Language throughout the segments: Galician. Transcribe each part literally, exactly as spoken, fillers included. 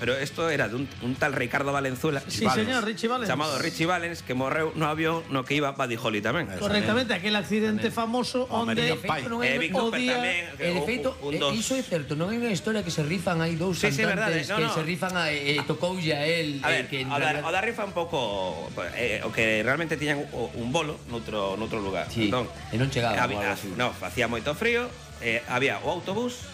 pero isto era de un, un tal Ricardo Valenzuela. Sí, señor, Richie Valens. Chamado Richie Valens, que morreu no avión no que iba Buddy Holly tamén. Correctamente, aquel accidente famoso onde E Big Cooper tamén. E de feito, iso é certo, non é unha historia que se rifan hai dous sí, sí, cantantes verdade, no, que no. se rifan a eh, tocoulle a él. A ver, eh, que o da, o da rifa un pouco eh, o que realmente tiñan un bolo noutro, noutro lugar. Sí, entón, e non chegaba. Había, no, facía moito frío, eh, había o autobús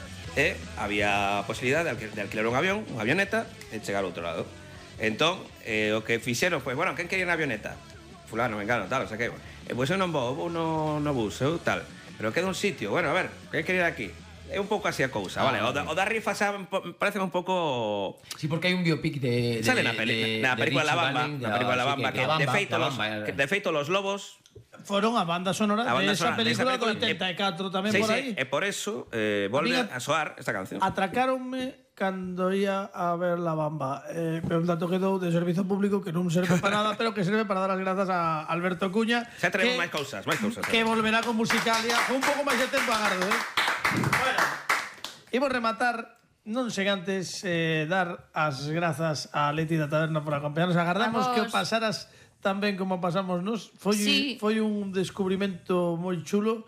e había a posibilidade de, alquil, de alquilar un avión, unha avioneta e chegar ao outro lado. Entón, eh, o que fixeron, pois, pues, bueno, quen quería unha avioneta? Fulano, vengano, tal, o sea que, e pois pues, eu non vou, vou no, no bus, eu tal. Pero queda un sitio, bueno, a ver, quen quería ir aquí? É un pouco así a cousa, ah, vale? O da, o da rifa xa parece un pouco... Sí, porque hai un biopic de... de sale na, peli, de, na película La Bamba, na película La Bamba, que, de feito los, que de feito los lobos foron a banda sonora a banda de esa película do oitenta e catro tamén sí, por aí. Sí, e por eso eh, volve a, a soar esta canción. Atracáronme cando ia a ver La Bamba. Eh, pero un dato que dou de servizo público que non serve para nada, pero que serve para dar as grazas a Alberto Cuña. Xa traemos máis cousas, máis cousas. Que volverá con Musicalia con un pouco máis de tempo agardo, eh. Bueno, imos rematar non sen antes eh, dar as grazas a Leti da Taberna por acompañarnos. Agardamos Vamos. que o pasaras tan ben como pasamos nos. Foi, sí. foi un descubrimento moi chulo.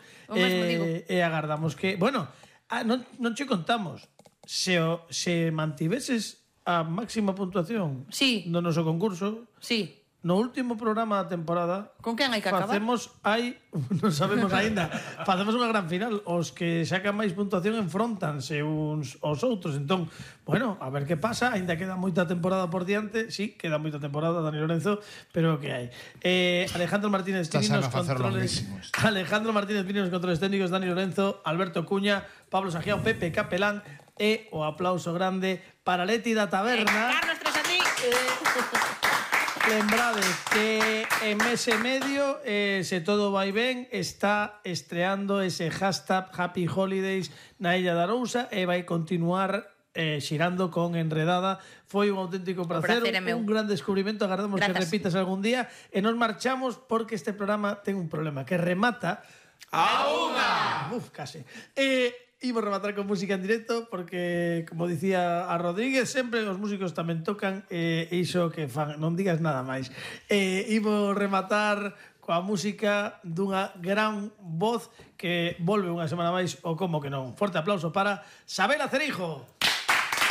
Eh, e agardamos que... Bueno, ah, non, non che contamos. Se, o, se mantiveses a máxima puntuación sí. no noso concurso... Sí. No último programa da temporada... Con quen hai que acabar? Facemos, hai... Non sabemos aínda. Facemos unha gran final. Os que sacan máis puntuación enfrontanse uns aos outros. Entón, bueno, a ver que pasa. Aínda queda moita temporada por diante. Sí, queda moita temporada, Dani Lorenzo, pero que hai. Eh, Alejandro Martínez Pini nos controles... Alejandro Martínez Pini nos controles técnicos, Dani Lorenzo, Alberto Cuña, Pablo Sagiao, Pepe Capelán e o aplauso grande para Leti da Taberna. Carlos Tresatí. Eh... Lembrades que en mes e medio, eh, se todo vai ben, está estreando ese hashtag Happy Holidays na Illa da Arousa e vai continuar eh, xirando con Enredada. Foi un auténtico placer, placer un, un gran descubrimento. Agardamos Gracias. que repitas algún día e nos marchamos porque este programa ten un problema, que remata a unha. Uf, case. Eh, Imos rematar con música en directo porque, como dicía a Rodríguez, sempre os músicos tamén tocan e eh, iso que fan, non digas nada máis. Eh, imos rematar coa música dunha gran voz que volve unha semana máis o como que non. Forte aplauso para Sabela Cerijo.